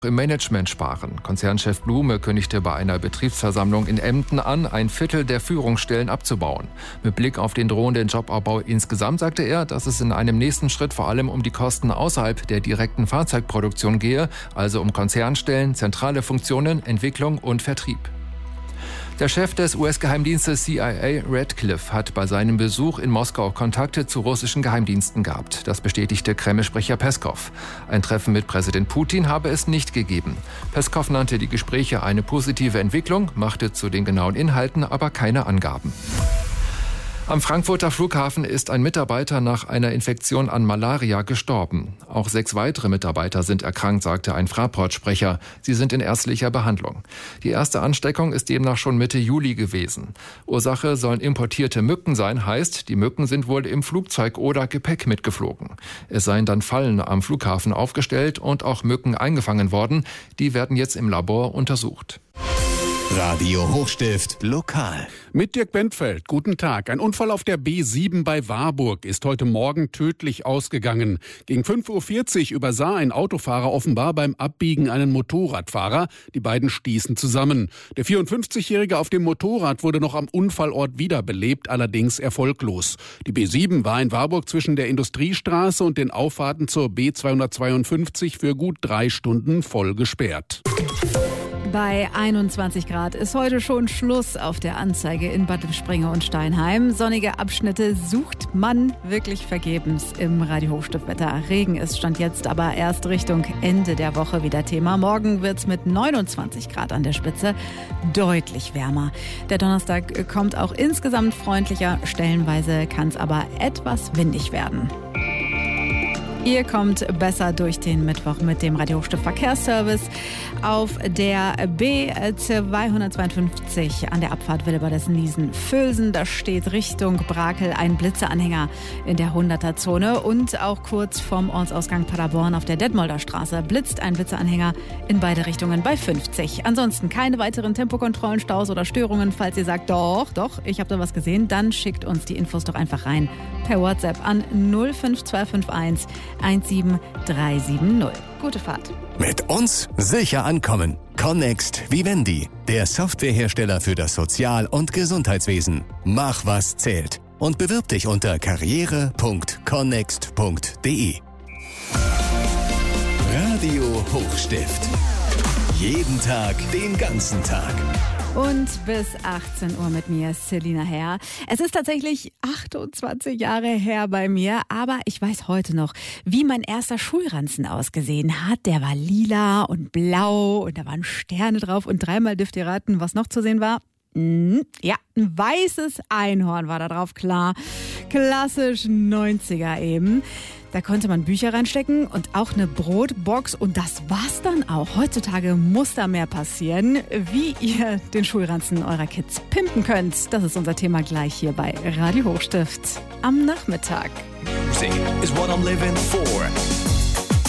Im Management sparen. Konzernchef Blume kündigte bei einer Betriebsversammlung in Emden an, 1/4 der Führungsstellen abzubauen. Mit Blick auf den drohenden Jobabbau insgesamt sagte er, dass es in einem nächsten Schritt vor allem um die Kosten außerhalb der direkten Fahrzeugproduktion gehe, also um Konzernstellen, zentrale Funktionen, Entwicklung und Vertrieb. Der Chef des US-Geheimdienstes CIA, Radcliffe, hat bei seinem Besuch in Moskau Kontakte zu russischen Geheimdiensten gehabt. Das bestätigte Kreml-Sprecher Peskow. Ein Treffen mit Präsident Putin habe es nicht gegeben. Peskow nannte die Gespräche eine positive Entwicklung, machte zu den genauen Inhalten aber keine Angaben. Am Frankfurter Flughafen ist ein Mitarbeiter nach einer Infektion an Malaria gestorben. Auch 6 weitere Mitarbeiter sind erkrankt, sagte ein Fraport-Sprecher. Sie sind in ärztlicher Behandlung. Die erste Ansteckung ist demnach schon Mitte Juli gewesen. Ursache sollen importierte Mücken sein, heißt, die Mücken sind wohl im Flugzeug oder Gepäck mitgeflogen. Es seien dann Fallen am Flughafen aufgestellt und auch Mücken eingefangen worden. Die werden jetzt im Labor untersucht. Radio Hochstift lokal. Mit Dirk Bentfeld. Guten Tag. Ein Unfall auf der B7 bei Warburg ist heute Morgen tödlich ausgegangen. Gegen 5:40 Uhr übersah ein Autofahrer offenbar beim Abbiegen einen Motorradfahrer. Die beiden stießen zusammen. Der 54-Jährige auf dem Motorrad wurde noch am Unfallort wiederbelebt, allerdings erfolglos. Die B7 war in Warburg zwischen der Industriestraße und den Auffahrten zur B252 für gut 3 Stunden voll gesperrt. Bei 21 Grad ist heute schon Schluss auf der Anzeige in Bad Lippspringe und Steinheim. Sonnige Abschnitte sucht man wirklich vergebens im Radio Hochstiftwetter. Regen ist Stand jetzt aber erst Richtung Ende der Woche wieder Thema. Morgen wird es mit 29 Grad an der Spitze deutlich wärmer. Der Donnerstag kommt auch insgesamt freundlicher. Stellenweise kann es aber etwas windig werden. Ihr kommt besser durch den Mittwoch mit dem Radio Hochstift Verkehrsservice. Auf der B252 an der Abfahrt Willebadessen-Niesen-Völsen. Da steht Richtung Brakel ein Blitzeanhänger in der 100er-Zone. Und auch kurz vorm Ortsausgang Paderborn auf der Detmolder Straße blitzt ein Blitzeanhänger in beide Richtungen bei 50. Ansonsten keine weiteren Tempokontrollen, Staus oder Störungen. Falls ihr sagt, doch, ich habe da was gesehen, dann schickt uns die Infos doch einfach rein per WhatsApp an 05251 17370. Gute Fahrt. Mit uns sicher ankommen. Connext Vivendi, der Softwarehersteller für das Sozial- und Gesundheitswesen. Mach, was zählt. Und bewirb dich unter karriere.connext.de. Radio Hochstift. Jeden Tag, den ganzen Tag. Und bis 18 Uhr mit mir, Selina Herr. Es ist tatsächlich 28 Jahre her bei mir, aber ich weiß heute noch, wie mein erster Schulranzen ausgesehen hat. Der war lila und blau und da waren Sterne drauf und dreimal dürft ihr raten, was noch zu sehen war. Ja, ein weißes Einhorn war da drauf, klar. Klassisch 90er eben. Da konnte man Bücher reinstecken und auch eine Brotbox und das war's dann auch. Heutzutage muss da mehr passieren, wie ihr den Schulranzen eurer Kids pimpen könnt. Das ist unser Thema gleich hier bei Radio Hochstift am Nachmittag. Music is what I'm living for.